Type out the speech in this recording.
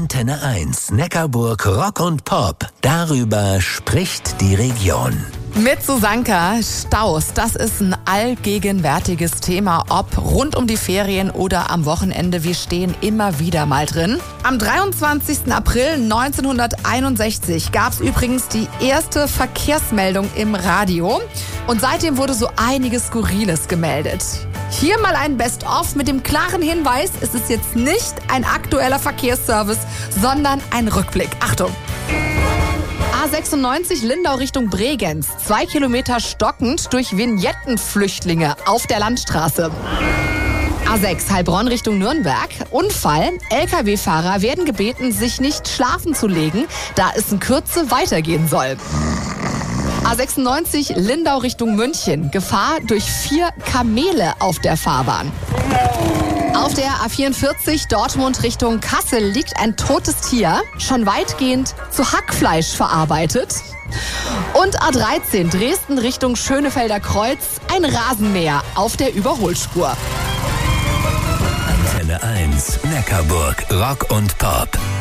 Antenne 1, Neckarburg Rock und Pop. Darüber spricht die Region. Mit Susanka, Staus, das ist ein allgegenwärtiges Thema, ob rund um die Ferien oder am Wochenende. Wir stehen immer wieder mal drin. Am 23. April 1961 gab es übrigens die erste Verkehrsmeldung im Radio. Und seitdem wurde so einiges Skurriles gemeldet. Hier mal ein Best-of mit dem klaren Hinweis, es ist jetzt nicht ein aktueller Verkehrsservice, sondern ein Rückblick. Achtung! A96 Lindau Richtung Bregenz. 2 Kilometer stockend durch Vignettenflüchtlinge auf der Landstraße. A6 Heilbronn Richtung Nürnberg. Unfall. Lkw-Fahrer werden gebeten, sich nicht schlafen zu legen, da es in Kürze weitergehen soll. A96 Lindau Richtung München. Gefahr durch 4 Kamele auf der Fahrbahn. Auf der A44 Dortmund Richtung Kassel liegt ein totes Tier, schon weitgehend zu Hackfleisch verarbeitet. Und A13 Dresden Richtung Schönefelder Kreuz, ein Rasenmäher auf der Überholspur. Antenne 1, Neckarburg Rock und Pop.